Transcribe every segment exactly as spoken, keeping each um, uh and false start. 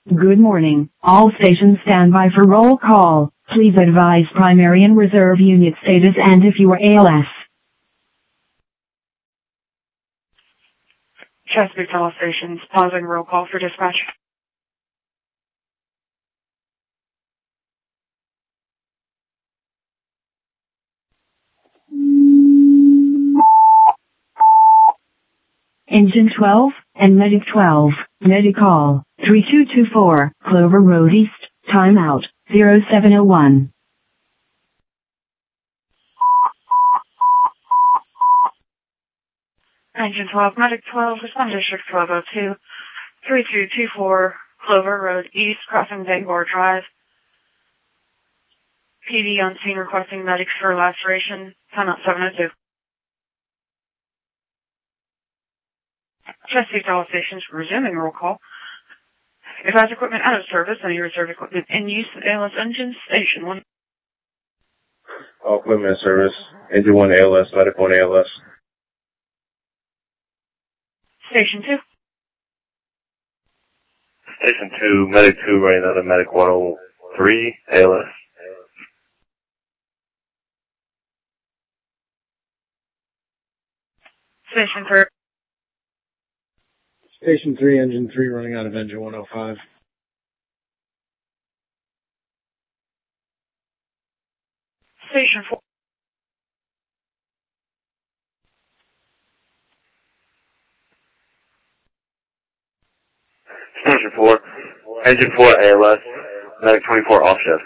Good morning. All stations stand by for roll call. Please advise primary and reserve unit status and if you are A L S. Chesapeake Tunnel Stations, pausing roll call for dispatch. Engine twelve and Medic twelve. Medic call three two two four, Clover Road East, timeout zero seven oh one. Engine twelve, Medic twelve, respond District twelve oh two, three two two four, Clover Road East, crossing Bangor Drive. P D on scene requesting medics for laceration, timeout seven oh two. Chesapeake Tunnel Stations, resuming roll call. If has equipment out of service, any reserve equipment in use, A L S engine, station one. All equipment in service, engine one A L S, medic one A L S. Station two. Station two, medic two, running out of medic one oh three, A L S. Station three. Station three, engine three, running out of engine one oh five. Station four. Station four, engine four A L S, medic twenty-four off shift.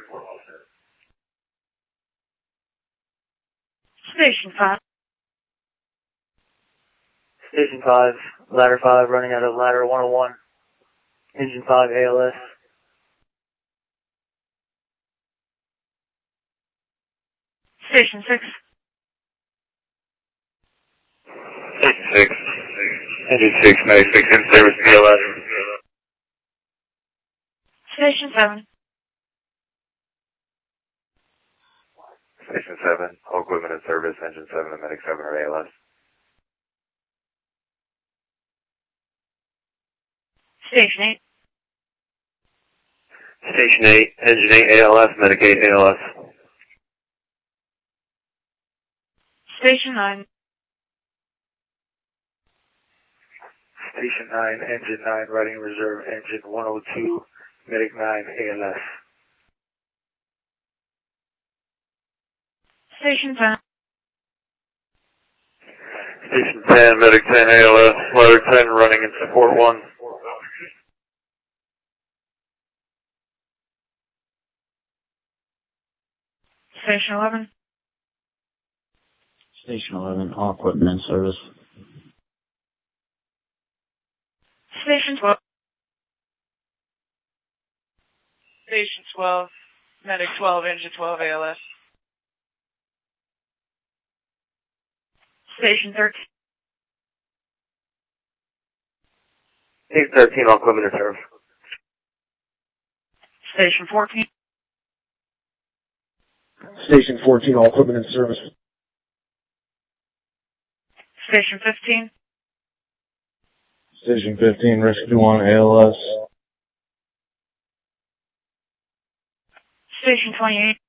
Station five. Station five, ladder five, running out of ladder one oh one, engine five A L S. Station six. Station six, engine six, medic six in service, A L S. Station seven. Station seven, all equipment in service, engine seven and medic seven are A L S. Station eight. Station eight, engine eight A L S, medic eight A L S. Station nine. Station nine, engine nine, riding reserve, engine one oh two, medic nine A L S. Station ten. Station ten, medic ten A L S, ladder ten running in support one. Station eleven. Station eleven, all equipment in service. Station twelve. Station twelve. Medic twelve, engine twelve A L S. Station thirteen. Station thirteen, all equipment in service. Station fourteen. Station fourteen, all equipment in service. Station fifteen. Station fifteen, rescue one A L S. Station twenty-eight.